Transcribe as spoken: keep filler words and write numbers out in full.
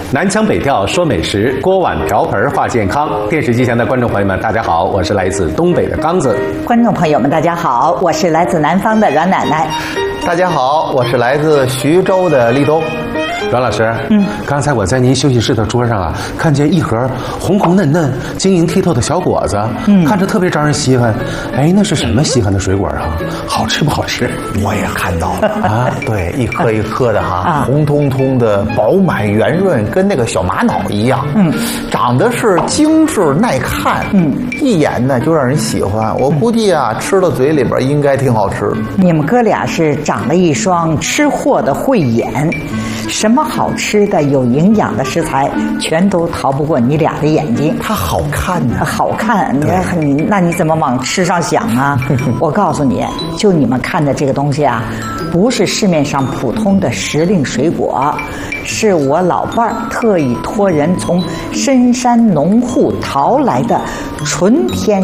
南腔北调说美食，锅碗瓢盆话健康。电视机前的观众朋友们，大家好，我是来自东北的刚子。 观众朋友们，大家好，我是来自南方的阮奶奶。 大家好，我是来自徐州的立冬。 阮老师，嗯，刚才我在您休息室的桌上啊，看见一盒红红嫩嫩、晶莹剔透的小果子，嗯，看着特别招人稀罕。哎，那是什么稀罕的水果啊？好吃不好吃？ 我也看到了啊，对，一颗一颗的哈，啊、红彤彤的，饱满圆润，跟那个小玛瑙一样，嗯，长得是精致耐看，嗯，一眼呢就让人喜欢。我估计啊，吃到嘴里边应该挺好吃。 你们哥俩是长了一双吃货的慧眼。什么好吃的、有营养的食材，全都逃不过你俩的眼睛。 它好看呢、啊， 好看，你你那你怎么往吃上想啊？我告诉你，就你们看的这个东西啊，不是市面上普通的时令水果，是我老伴儿特意托人从深山农户淘来的纯天